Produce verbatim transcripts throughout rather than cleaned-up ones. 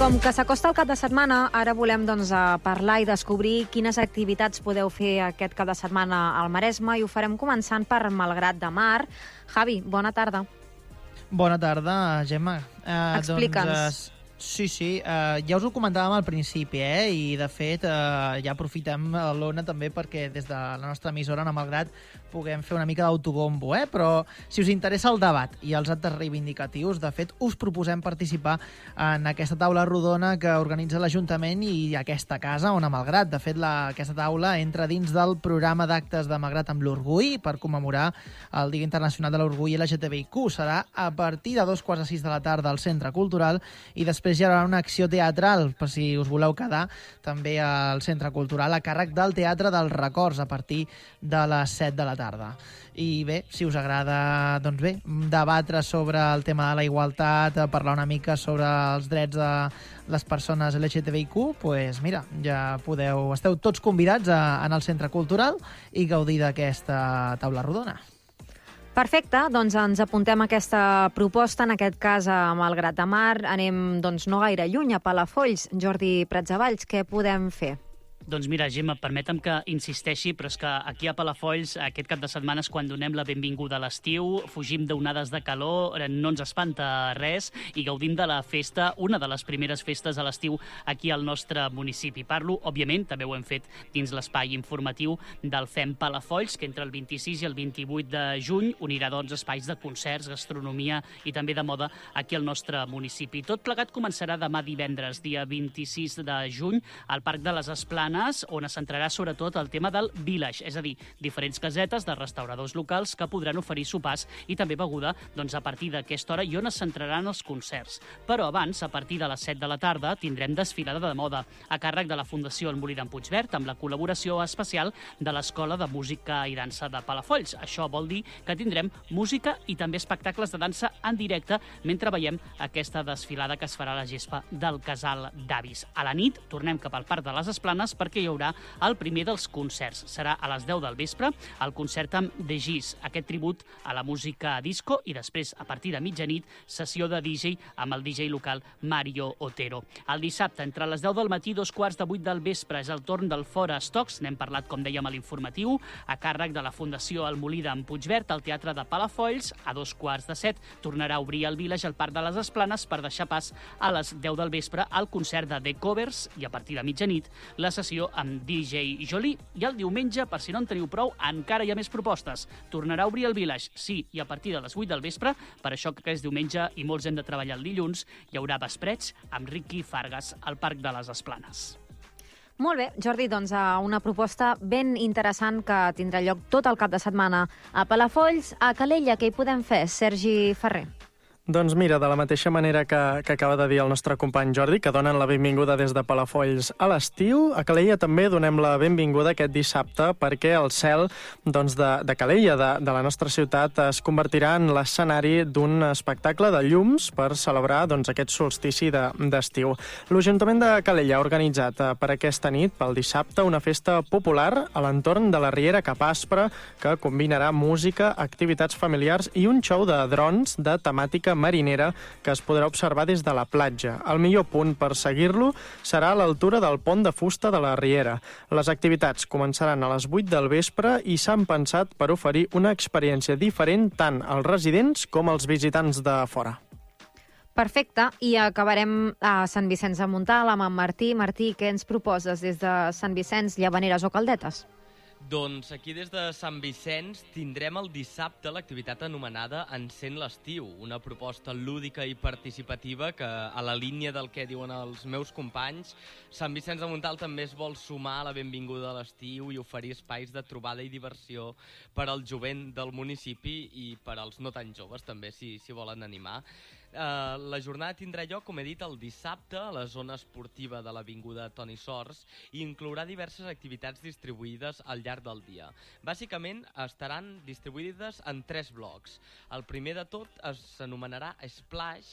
Com que s'acosta el cap de setmana, ara volem doncs, parlar i descobrir quines activitats podeu fer aquest cap de setmana al Maresme i ho farem començant per Malgrat de Mar. Javi, bona tarda. Bona tarda, Gemma. Eh, Explica'ns. Doncs, eh, sí, sí, eh, ja us ho comentàvem al principi, eh, i de fet eh, ja aprofitem l'Ona també perquè des de la nostra emissora, a Malgrat, puguem fer una mica d'autobombo, eh? Però si us interessa el debat i els actes reivindicatius, de fet, us proposem participar en aquesta taula rodona que organitza l'Ajuntament i aquesta casa, on a Malgrat. De fet, la, aquesta taula entra dins del programa d'actes de Malgrat amb l'Orgull per commemorar el Dia Internacional de l'Orgull L G T B I Q. Serà a partir de dos quarts de sis de la tarda al Centre Cultural i després hi haurà una acció teatral, per si us voleu quedar, també al Centre Cultural, a càrrec del Teatre dels Records, a partir de les set de la tarda. I bé, si us agrada, doncs bé, debatre sobre el tema de la igualtat, parlar una mica sobre els drets de les persones L G T B I Q, doncs mira, ja podeu, esteu tots convidats a anar al Centre Cultural i gaudir d'aquesta taula rodona. Perfecte, doncs ens apuntem a aquesta proposta, en aquest cas a Malgrat de Mar. Anem doncs, no gaire lluny, a Palafolls. Jordi Pratsavalls, què podem fer? Doncs mira, Gemma, permetem que insisteixi, però és que aquí a Palafolls aquest cap de setmana és quan donem la benvinguda a l'estiu, fugim d'onades de calor, no ens espanta res i gaudim de la festa, una de les primeres festes a l'estiu aquí al nostre municipi. Parlo, òbviament, també ho hem fet dins l'espai informatiu del FEM Palafolls, que entre el vint-i-sis i el vint-i-vuit de juny unirà doncs, espais de concerts, gastronomia i també de moda aquí al nostre municipi. Tot plegat començarà demà divendres, dia vint-i-sis de juny, al Parc de les Esplanes, on es centrarà sobretot el tema del village, és a dir, diferents casetes de restauradors locals que podran oferir sopars i també beguda doncs, a partir d'aquesta hora i on es centraran els concerts. Però abans, a partir de les set de la tarda, tindrem desfilada de moda a càrrec de la Fundació El Molí d'en Puigverd amb la col·laboració especial de l'Escola de Música i Dansa de Palafolls. Això vol dir que tindrem música i també espectacles de dansa en directe mentre veiem aquesta desfilada que es farà a la gespa del Casal d'Avis. A la nit tornem cap al Parc de les Esplanes perquè hi haurà el primer dels concerts. Serà a les deu del vespre el concert amb The Gis, aquest tribut a la música disco, i després, a partir de mitjanit, sessió de D J amb el D J local Mario Otero. El dissabte, entre les deu del matí i dos quarts de vuit del vespre, és el torn del Fora Stocks, n'hem parlat, com dèiem, a l'informatiu, a càrrec de la Fundació El Molí d'en Puigverd, al Teatre de Palafolls. A dos quarts de set tornarà a obrir el Village al Parc de les Esplanes per deixar pas a les deu del vespre al concert de The Covers i, a partir de mitjanit, la sessió amb D J Jolie. I el diumenge, per si no en teniu prou, encara hi ha més propostes. Tornarà a obrir el Village, sí, i a partir de les vuit del vespre, per això que és diumenge i molts hem de treballar el dilluns, hi haurà vesprets amb Ricky Fargas al Parc de les Esplanes. Molt bé, Jordi, doncs una proposta ben interessant que tindrà lloc tot el cap de setmana a Palafolls. A Calella, què hi podem fer? Sergi Ferrer. Doncs mira, de la mateixa manera que, que acaba de dir el nostre company Jordi, que donen la benvinguda des de Palafolls a l'estiu, a Calella també donem la benvinguda aquest dissabte perquè el cel doncs, de, de Calella, de, de la nostra ciutat, es convertirà en l'escenari d'un espectacle de llums per celebrar doncs, aquest solstici d'estiu. De, L'Ajuntament de Calella ha organitzat eh, per aquesta nit, pel dissabte, una festa popular a l'entorn de la Riera Cap Aspre que combinarà música, activitats familiars i un show de drons de temàtica marinera que es podrà observar des de la platja. El millor punt per seguir-lo serà a l'altura del pont de fusta de la Riera. Les activitats començaran a les vuit del vespre i s'han pensat per oferir una experiència diferent tant als residents com als visitants de fora. Perfecte, i acabarem a Sant Vicenç de Montalt amb en Martí. Martí, què ens proposes des de Sant Vicenç, Llavaneres o Caldetes? Doncs aquí des de Sant Vicenç tindrem el dissabte l'activitat anomenada Encén l'estiu, una proposta lúdica i participativa que, a la línia del que diuen els meus companys, Sant Vicenç de Montalt també es vol sumar a la benvinguda a l'estiu i oferir espais de trobada i diversió per al jovent del municipi i per als no tan joves també, si, si volen animar. Uh, la jornada tindrà lloc, com he dit, el dissabte a la zona esportiva de l'avinguda Toni Sors i inclourà diverses activitats distribuïdes al llarg del dia. Bàsicament estaran distribuïdes en tres blocs. El primer de tot s'anomenarà Splash,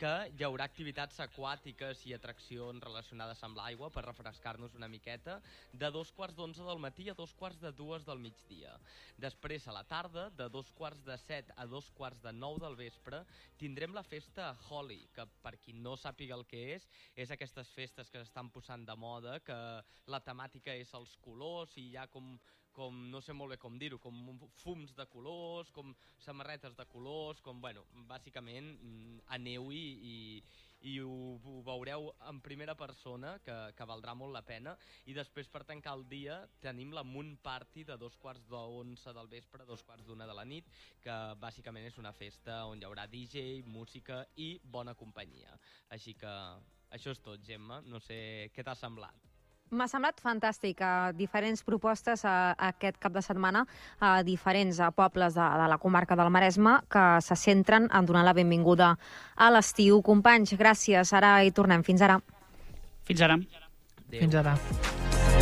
que hi haurà activitats aquàtiques i atraccions relacionades amb l'aigua per refrescar-nos una miqueta, de dos quarts d'onze del matí a dos quarts de dues del migdia. Després, a la tarda, de dos quarts de set a dos quarts de nou del vespre, tindrem la festa Holi, que per qui no sàpiga el que és, és aquestes festes que s'estan posant de moda, que la temàtica és els colors i hi ha com, com no sé molt bé com dir-ho, com fums de colors, com samarretes de colors, com, bueno, bàsicament aneu-hi i, i ho, ho veureu en primera persona, que, que valdrà molt la pena. I després, per tancar el dia, tenim la Moon Party de dos quarts d'onze del vespre a dos quarts d'una de la nit, que bàsicament és una festa on hi haurà D J, música i bona companyia. Així que això és tot, Gemma. No sé què t'ha semblat. M'ha semblat fantàstic. Uh, diferents propostes uh, aquest cap de setmana a uh, diferents uh, pobles de, de la comarca del Maresme que se centren en donar la benvinguda a l'estiu. Companys, gràcies. Ara hi tornem. Fins ara. Fins ara. Adéu. Fins ara.